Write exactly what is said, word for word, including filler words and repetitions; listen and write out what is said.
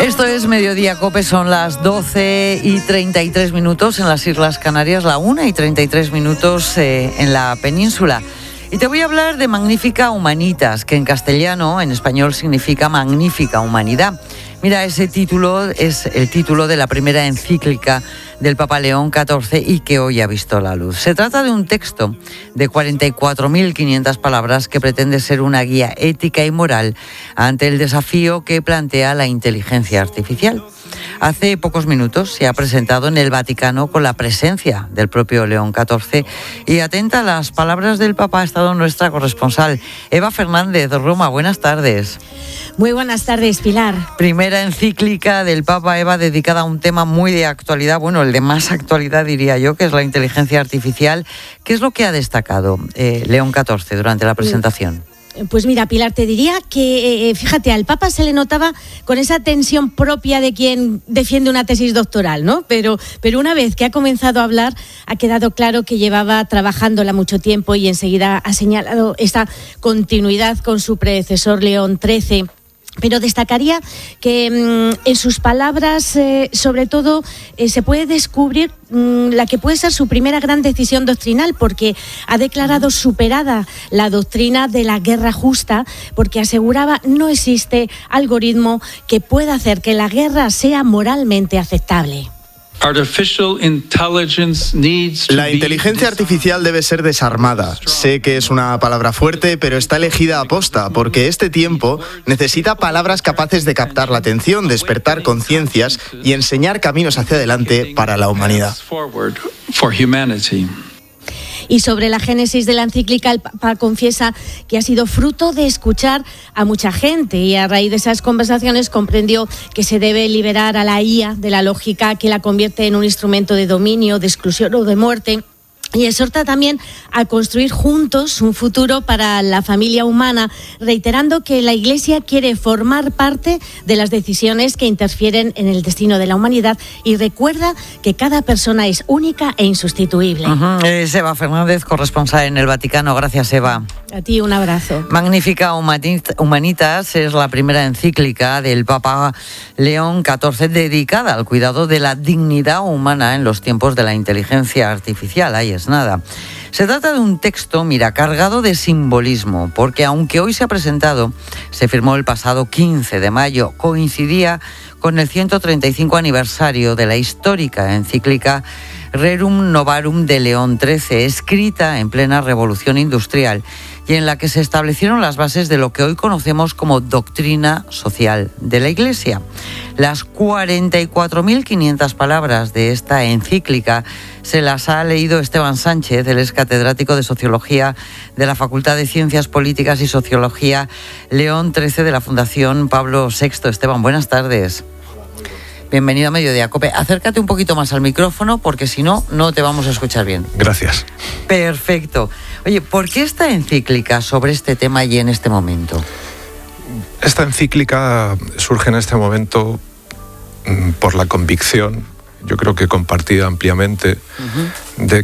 Esto es Mediodía Cope, son las doce y treinta y tres minutos en las Islas Canarias, la una y treinta y tres minutos eh, en la península. Y te voy a hablar de Magnifica Humanitas, que en castellano, en español, significa magnífica humanidad. Mira, ese título es el título de la primera encíclica del Papa León catorce y que hoy ha visto la luz. Se trata de un texto de cuarenta y cuatro mil quinientas palabras que pretende ser una guía ética y moral ante el desafío que plantea la inteligencia artificial. Hace pocos minutos se ha presentado en el Vaticano con la presencia del propio León catorce y atenta a las palabras del Papa ha estado nuestra corresponsal Eva Fernández. Roma, buenas tardes. Muy buenas tardes, Pilar. Primera encíclica del Papa, Eva, dedicada a un tema muy de actualidad, bueno, el de más actualidad diría yo, que es la inteligencia artificial. ¿Qué es lo que ha destacado eh, León catorce durante la presentación? Pues mira, Pilar, te diría que, eh, fíjate, al Papa se le notaba con esa tensión propia de quien defiende una tesis doctoral, ¿no? Pero, pero una vez que ha comenzado a hablar, ha quedado claro que llevaba trabajándola mucho tiempo y enseguida ha señalado esa continuidad con su predecesor León trece. Pero destacaría que mmm, en sus palabras, eh, sobre todo, eh, se puede descubrir mmm, la que puede ser su primera gran decisión doctrinal, porque ha declarado superada la doctrina de la guerra justa, porque aseguraba no existe algoritmo que pueda hacer que la guerra sea moralmente aceptable. La inteligencia artificial debe ser desarmada. Sé que es una palabra fuerte, pero está elegida a posta, porque este tiempo necesita palabras capaces de captar la atención, despertar conciencias y enseñar caminos hacia adelante para la humanidad. Y sobre la génesis de la encíclica, el Papa confiesa que ha sido fruto de escuchar a mucha gente y a raíz de esas conversaciones comprendió que se debe liberar a la I A de la lógica que la convierte en un instrumento de dominio, de exclusión o de muerte. Y exhorta también a construir juntos un futuro para la familia humana, reiterando que la Iglesia quiere formar parte de las decisiones que interfieren en el destino de la humanidad y recuerda que cada persona es única e insustituible. Uh-huh. Es Eva Fernández, corresponsal en el Vaticano. Gracias, Eva. A ti un abrazo. Magnifica Humanitas es la primera encíclica del Papa León catorce dedicada al cuidado de la dignidad humana en los tiempos de la inteligencia artificial. Ahí es nada. Se trata de un texto, mira, cargado de simbolismo, porque aunque hoy se ha presentado, se firmó el pasado quince de mayo, coincidía con el ciento treinta y cinco aniversario de la histórica encíclica Rerum Novarum de León trece, escrita en plena revolución industrial y en la que se establecieron las bases de lo que hoy conocemos como doctrina social de la Iglesia. Las cuarenta y cuatro mil quinientas palabras de esta encíclica se las ha leído Esteban Sánchez, él es catedrático de Sociología de la Facultad de Ciencias Políticas y Sociología León trece de la Fundación Pablo sexto. Esteban, buenas tardes. Bienvenido a Mediodía Cope. Acércate un poquito más al micrófono porque si no, no te vamos a escuchar bien. Gracias. Perfecto. Oye, ¿por qué esta encíclica sobre este tema y en este momento? Esta encíclica surge en este momento por la convicción, yo creo que compartida ampliamente, uh-huh. de